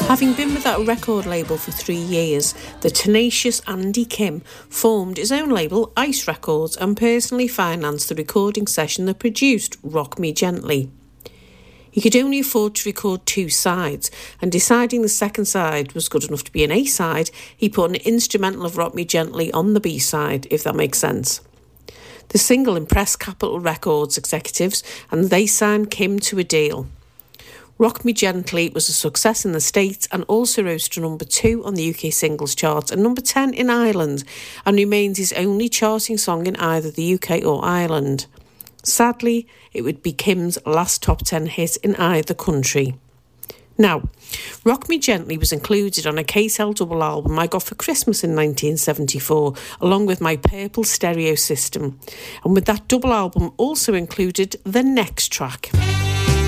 Having been with that record label for 3 years, the tenacious Andy Kim formed his own label, Ice Records, and personally financed the recording session that produced Rock Me Gently. He could only afford to record 2 sides, and deciding the second side was good enough to be an A-side, he put an instrumental of Rock Me Gently on the B-side, if that makes sense. The single impressed Capitol Records executives, and they signed Kim to a deal. Rock Me Gently was a success in the States and also rose to number 2 on the UK singles chart and number 10 in Ireland, and remains his only charting song in either the UK or Ireland. Sadly, it would be Kim's last top 10 hit in either country. Now, Rock Me Gently was included on a KSL double album I got for Christmas in 1974, along with my purple stereo system. And with that double album also included the next track.